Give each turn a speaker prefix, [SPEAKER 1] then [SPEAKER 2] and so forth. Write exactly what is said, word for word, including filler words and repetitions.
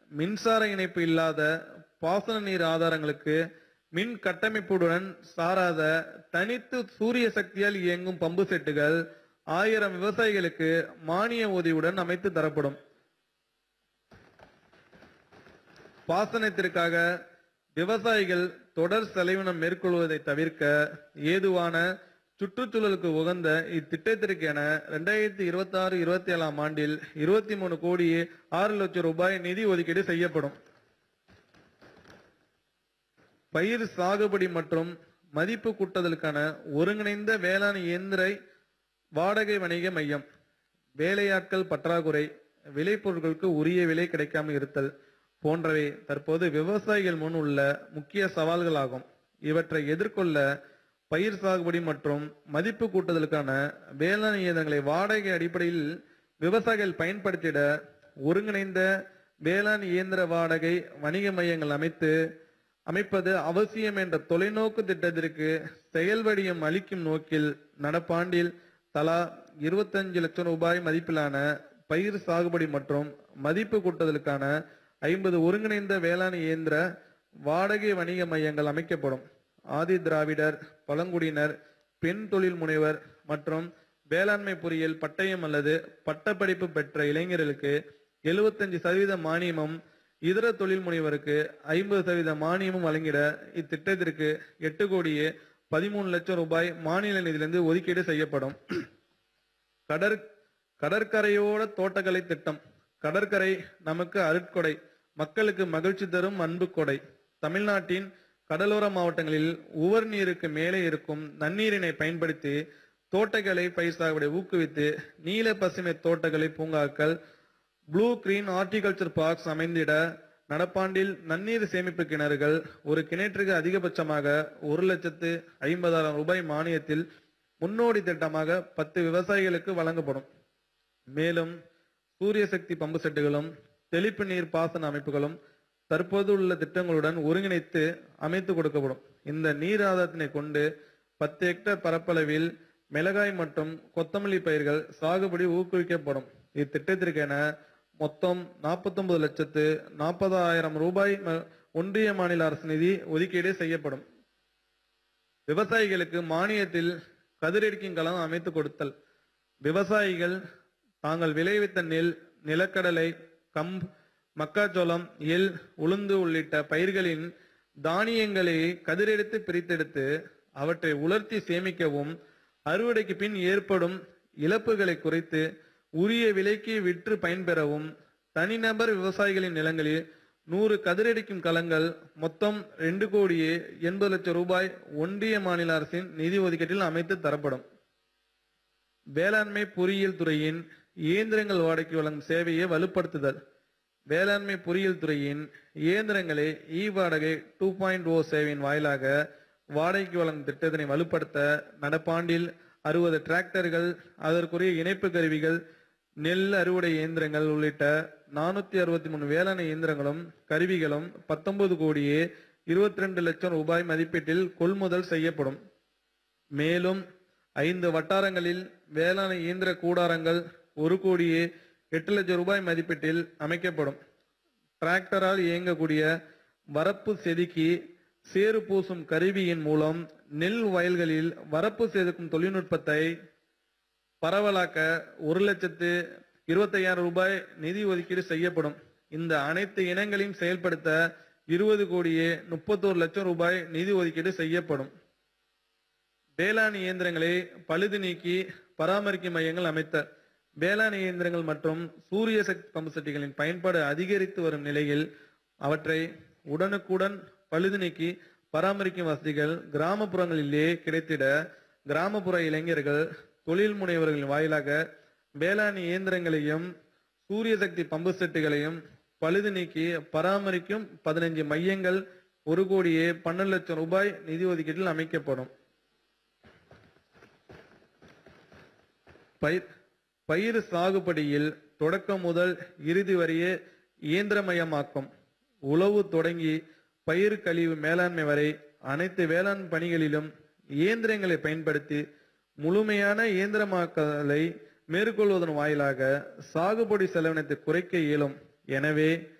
[SPEAKER 1] மின்சார இணைப்பு இல்லாத பாசன நீர் ஆதாரங்களுக்கு மின் கட்டமைப்புடன் சாராத தனித்து சூரிய சக்தியால் இயங்கும் பம்பு செட்டுகள் ஆயிரம் விவசாயிகளுக்கு மானிய உதவியுடன் அமைத்து தரப்படும். பாசனத்திற்காக விவசாயிகள் தொடர் செலவினம் மேற்கொள்வதை தவிர்க்க ஏதுவான சுற்றுச்சூழலுக்கு உகந்த இத்திட்டத்திற்கு என இரண்டாயிரத்தி இருபத்தி ஆறு இருபத்தி ஏழாம் ஆண்டில் இருபத்தி மூணு கோடி ஆறு லட்சம் ரூபாய் நிதி ஒதுக்கீடு செய்யப்படும். பயிர் சாகுபடி மற்றும் மதிப்பு கூட்டுதலுக்கான ஒருங்கிணைந்த வேளாண் இயந்திர வாடகை வணிக மையம், வேலையாட்கள் பற்றாக்குறை, விளைபொருட்களுக்கு உரிய விலை கிடைக்காமல் இருத்தல் போன்றவை தற்போது விவசாயிகள் முன் உள்ள முக்கிய சவால்கள் ஆகும். இவற்றை எதிர்கொள்ள பயிர் சாகுபடி மற்றும் மதிப்பு கூட்டுதலுக்கான வேளாண் இயந்திரங்களை வாடகை அடிப்படையில் விவசாயிகள் பயன்படுத்திட ஒருங்கிணைந்த வேளாண் இயந்திர வாடகை வணிக மையங்கள் அமைத்து அமைப்பது அவசியம் என்ற தொலைநோக்கு திட்டத்திற்கு செயல்வடிவம் அளிக்கும் நோக்கில் நடப்பாண்டில் தலா இருபத்தஞ்சு லட்சம் ரூபாய் மதிப்பிலான பயிர் சாகுபடி மற்றும் மதிப்பு கூட்டுதலுக்கான ஐம்பது ஒருங்கிணைந்த வேளாண் இயந்திர வாடகை வணிக மையங்கள் அமைக்கப்படும். ஆதி திராவிடர், பழங்குடியினர், பெண் தொழில் முனைவர் மற்றும் வேளாண்மை பொறியியல் பட்டயம் அல்லது பட்டப்படிப்பு பெற்ற இளைஞர்களுக்கு எழுபத்தஞ்சு சதவீத மானியமும் இதர தொழில் முனைவருக்கு ஐம்பது சதவீத மானியமும் வழங்கிட இத்திட்டத்திற்கு எட்டு கோடியே பதிமூணு லட்சம் ரூபாய் மாநில நிதியிலிருந்து ஒதுக்கீடு செய்யப்படும். கடற் கடற்கரையோட தோட்டக்கலை திட்டம். கடற்கரை நமக்கு அருட்கொடை, மக்களுக்கு மகிழ்ச்சி தரும் அன்பு கொடை. தமிழ்நாட்டின் கடலோர மாவட்டங்களில் உவர் நீருக்கு மேலே இருக்கும் நன்னீரினை பயன்படுத்தி தோட்டக்கலை பயிர் சாகுபடி ஊக்குவித்து நீல பசுமை தோட்டக்கலை பூங்காக்கள், ப்ளூ கிரீன் ஹார்டிகல்ச்சர் பார்க்ஸ் அமைந்திட நடப்பாண்டில் நன்னீர் சேமிப்பு கிணறுகள் ஒரு கிணற்றுக்கு அதிகபட்சமாக ஒரு லட்சத்து ஐம்பதாயிரம் ரூபாய் மானியத்தில் முன்னோடி திட்டமாக பத்து விவசாயிகளுக்கு வழங்கப்படும். மேலும் சூரிய சக்தி பம்பு செட்டுகளும் தெளிப்பு நீர் பாசன அமைப்புகளும் தற்போது உள்ள திட்டங்களுடன் ஒருங்கிணைத்து அமைத்து கொடுக்கப்படும். இந்த நீர் ஆதாரத்தினை கொண்டு பத்து ஹெக்டேர் பரப்பளவில் மிளகாய் மற்றும் கொத்தமல்லி பயிர்கள் சாகுபடி ஊக்குவிக்கப்படும். இத்திட்டத்திற்கென மொத்தம் நாற்பத்தி ஒன்பது லட்சத்து நாற்பதாயிரம் ரூபாய் ஒன்றிய மாநில அரசு நிதி ஒதுக்கீடு செய்யப்படும். விவசாயிகளுக்கு மானியத்தில் கதிரெடுக்கும் களம் அமைத்து கொடுத்தல். விவசாயிகள் தாங்கள் விளைவித்த நெல், நிலக்கடலை, கம்பு, மக்காச்சோளம், எள், உளுந்து உள்ளிட்ட பயிர்களின் தானியங்களை கதிரெடுத்து பிரித்தெடுத்து அவற்றை உலர்த்தி சேமிக்கவும், அறுவடைக்கு பின் ஏற்படும் இழப்புகளை குறைத்து உரிய விலைக்கு விற்று பயன்பெறவும் தனிநபர் விவசாயிகளின் நிலங்களில் நூறு கதிரடிக்கும் களங்கள் மொத்தம் ரெண்டு கோடியே எண்பது லட்சம் ரூபாய் ஒன்றிய மாநில அரசின் நிதி ஒதுக்கீட்டில் அமைத்து தரப்படும். வேளாண்மை பொறியியல் துறையின் இயந்திரங்கள் வாடகைக்கு வழங்கும் சேவையை வலுப்படுத்துதல். வேளாண்மை பொறியியல் துறையின் இயந்திரங்களை இ வாடகை டூ பாயிண்ட் ஓ சேவையின் வாயிலாக வாடகைக்கு வழங்கும் திட்டத்தினை வலுப்படுத்த நடப்பாண்டில் அறுபது டிராக்டர்கள், அதற்குரிய இணைப்பு கருவிகள், நெல் அறுவடை இயந்திரங்கள் உள்ளிட்ட நானூத்தி அறுபத்தி மூணு வேளாண் இயந்திரங்களும் கருவிகளும் பத்தொன்பது கோடியே இருபத்தி ரெண்டு லட்சம் ரூபாய் மதிப்பீட்டில் கொள்முதல் செய்யப்படும். மேலும் ஐந்து வட்டாரங்களில் வேளாண் இயந்திர கூடாரங்கள் ஒரு கோடியே எட்டு லட்சம் ரூபாய் மதிப்பீட்டில் அமைக்கப்படும். டிராக்டரால் இயங்கக்கூடிய வரப்பு செதுக்கி சேறு பூசும் கருவியின் மூலம் நெல் வயல்களில் வரப்பு செதுக்கும் தொழில்நுட்பத்தை பரவலாக்க ஒரு லட்சத்து இருபத்தி ஐயாயிரம் ரூபாய் நிதி ஒதுக்கீடு செய்யப்படும். இந்த அனைத்து இனங்களையும் செயல்படுத்த இருபது கோடியே முப்பத்தோரு லட்சம் ரூபாய் நிதி ஒதுக்கீடு செய்யப்படும். வேளாண் இயந்திரங்களை பழுது நீக்கி பராமரிக்கும் மையங்கள் அமைத்த. வேளாண் இயந்திரங்கள் மற்றும் சூரிய சக்தி பம்பு செட்டுகளின் பயன்பாடு அதிகரித்து வரும் நிலையில் அவற்றை உடனுக்குடன் பழுது நீக்கி பராமரிக்கும் வசதிகள் கிராமப்புறங்களிலேயே கிடைத்திட கிராமப்புற இளைஞர்கள், தொழில் முனைவர்களின் வாயிலாக வேளாண் இயந்திரங்களையும் சூரிய சக்தி பம்பு செட்டுகளையும் பழுது நீக்கி பராமரிக்கும் பதினைஞ்சு மையங்கள் ஒரு கோடியே பன்னெண்டு லட்சம் ரூபாய் நிதி ஒதுக்கீட்டில் அமைக்கப்படும். பயிர் பயிர் சாகுபடியில் தொடக்கம் முதல் இறுதி வரையே இயந்திரமயமாக்கும். உழவு தொடங்கி பயிர் கழிவு மேலாண்மை வரை அனைத்து வேளாண் பணிகளிலும் இயந்திரங்களை பயன்படுத்தி முழுமையான இயந்திரமாக்கலை மேற்கொள்வதன் வாயிலாக சாகுபடி செலவினத்தை குறைக்க இயலும். எனவே